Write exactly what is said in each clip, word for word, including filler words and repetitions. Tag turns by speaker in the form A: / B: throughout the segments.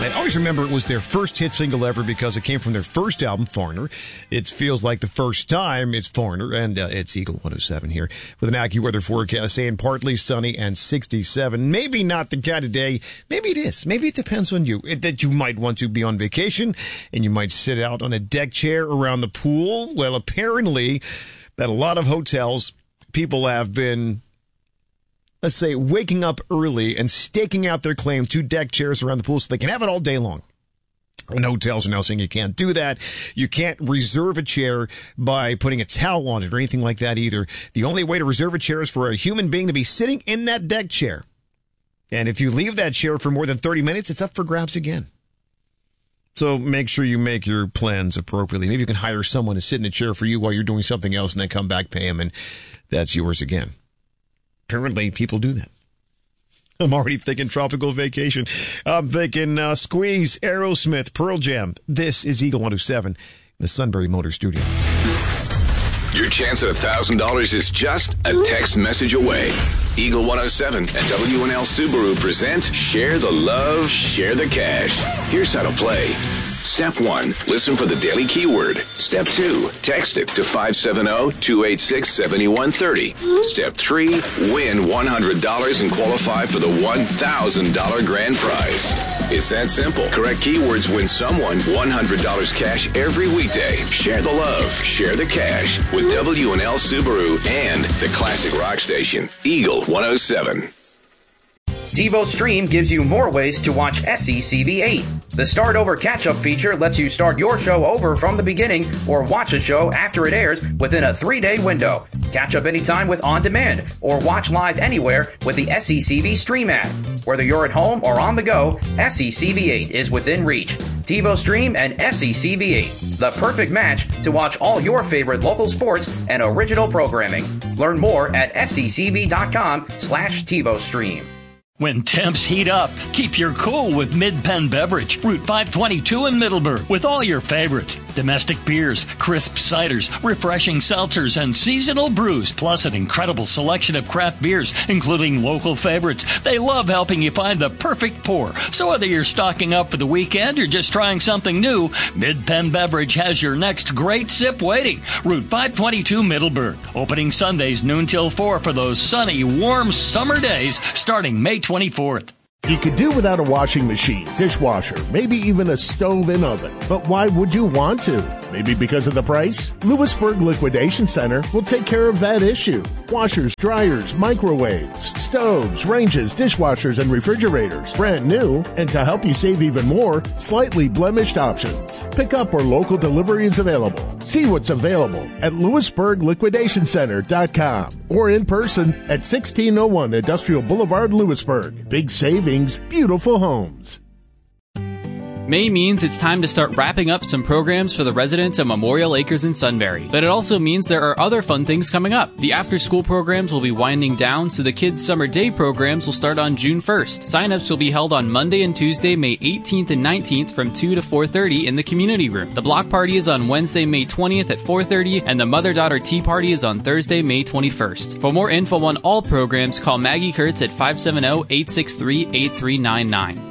A: I always remember it was their first hit single ever because it came from their first album, Foreigner. It feels like the first time it's Foreigner, and uh, it's Eagle one oh seven here with an AccuWeather forecast saying partly sunny and sixty-seven. Maybe not the kind of day. Maybe it is. Maybe it depends on you. It, that you might want to be on vacation and you might sit out on a deck chair around the pool. Well, apparently that a lot of hotels, people have been, let's say, waking up early and staking out their claim to deck chairs around the pool so they can have it all day long. And hotels are now saying you can't do that. You can't reserve a chair by putting a towel on it or anything like that either. The only way to reserve a chair is for a human being to be sitting in that deck chair. And if you leave that chair for more than thirty minutes, it's up for grabs again. So make sure you make your plans appropriately. Maybe you can hire someone to sit in the chair for you while you're doing something else and then come back, pay them, and that's yours again. Apparently, people do that. I'm already thinking tropical vacation. I'm thinking uh, Squeeze, Aerosmith, Pearl Jam. This is Eagle one oh seven in the Sunbury Motor Studio.
B: Your chance at one thousand dollars is just a text message away. Eagle one oh seven and W and L Subaru present Share the Love, Share the Cash. Here's how to play. Step one, listen for the daily keyword. Step two, text it to five seven zero, two eight six, seven one three zero. Step three, win one hundred dollars and qualify for the one thousand dollars grand prize. It's that simple. Correct keywords win someone one hundred dollars cash every weekday. Share the love, share the cash with W and L Subaru and the classic rock station, Eagle one oh seven.
C: TiVo Stream gives you more ways to watch S C C V eight. The Start Over Catch-Up feature lets you start your show over from the beginning or watch a show after it airs within a three-day window. Catch up anytime with On Demand or watch live anywhere with the S C C V Stream app. Whether you're at home or on the go, S C C V eight is within reach. TiVo Stream and S C C V eight, the perfect match to watch all your favorite local sports and original programming. Learn more at sccv.com slash TiVo Stream.
D: When temps heat up, keep your cool with Mid-Penn Beverage, Route five twenty-two in Middleburg, with all your favorites. Domestic beers, crisp ciders, refreshing seltzers, and seasonal brews, plus an incredible selection of craft beers, including local favorites. They love helping you find the perfect pour. So whether you're stocking up for the weekend or just trying something new, Mid-Penn Beverage has your next great sip waiting. Route five twenty-two Middleburg. Opening Sundays noon till four for those sunny, warm summer days starting May twenty-fourth.
E: You could do without a washing machine, dishwasher, maybe even a stove and oven. But why would you want to? Maybe because of the price? Lewisburg Liquidation Center will take care of that issue. Washers, dryers, microwaves, stoves, ranges, dishwashers, and refrigerators. Brand new, and to help you save even more, slightly blemished options. Pick up or local delivery is available. See what's available at lewisburg liquidation center dot com or in person at sixteen oh one Industrial Boulevard, Lewisburg. Big savings, beautiful homes.
F: May means it's time to start wrapping up some programs for the residents of Memorial Acres in Sunbury. But it also means there are other fun things coming up. The after-school programs will be winding down, so the kids' summer day programs will start on June first. Sign-ups will be held on Monday and Tuesday, May eighteenth and nineteenth from two to four thirty in the community room. The block party is on Wednesday, May twentieth at four thirty, and the mother-daughter tea party is on Thursday, May twenty-first. For more info on all programs, call Maggie Kurtz at five seven zero, eight six three, eight three nine nine.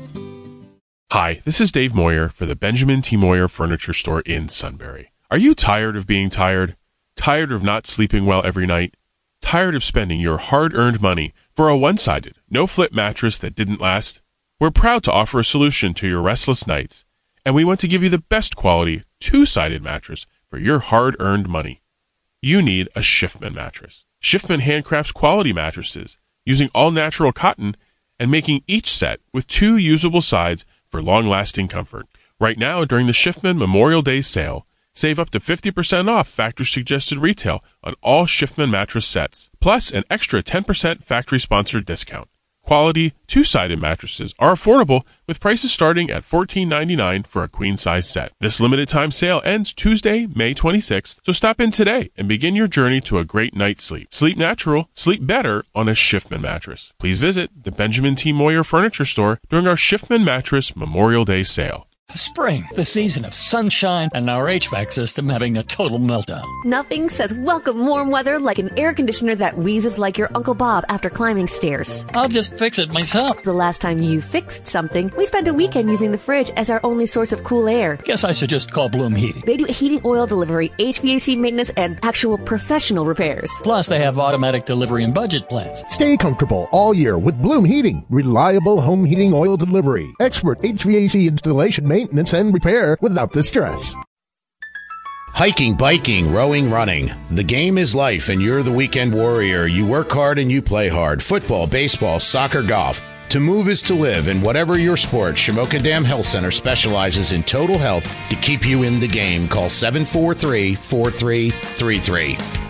G: Hi, this is Dave Moyer for the Benjamin T. Moyer Furniture Store in Sunbury. Are you tired of being tired? Tired of not sleeping well every night? Tired of spending your hard-earned money for a one-sided, no-flip mattress that didn't last? We're proud to offer a solution to your restless nights, and we want to give you the best quality two-sided mattress for your hard-earned money. You need a Schiffman mattress. Schiffman handcrafts quality mattresses using all-natural cotton and making each set with two usable sides for long-lasting comfort. Right now, during the Schiffman Memorial Day sale, save up to fifty percent off factory-suggested retail on all Schiffman mattress sets, plus an extra ten percent factory-sponsored discount. Quality, two-sided mattresses are affordable with prices starting at fourteen ninety-nine for a queen-size set. This limited-time sale ends Tuesday, May twenty-sixth, so stop in today and begin your journey to a great night's sleep. Sleep natural, sleep better on a Schiffman mattress. Please visit the Benjamin T. Moyer Furniture Store during our Schiffman Mattress Memorial Day sale.
D: Spring, the season of sunshine, and our H V A C system having a total meltdown.
H: Nothing says welcome warm weather like an air conditioner that wheezes like your Uncle Bob after climbing stairs.
D: I'll just fix it myself.
H: The last time you fixed something, we spent a weekend using the fridge as our only source of cool air.
D: Guess I should just call Bloom Heating.
H: They do heating oil delivery, H V A C maintenance, and actual professional repairs.
D: Plus, they have automatic delivery and budget plans.
E: Stay comfortable all year with Bloom Heating. Reliable home heating oil delivery. Expert H V A C installation, maintenance, and repair without the stress.
I: Hiking, biking, rowing, running. The game is life, and you're the weekend warrior. You work hard and you play hard. Football, baseball, soccer, golf. To move is to live, and whatever your sport, Shamokin Dam Health Center specializes in total health to keep you in the game. Call seven four three, four three three three.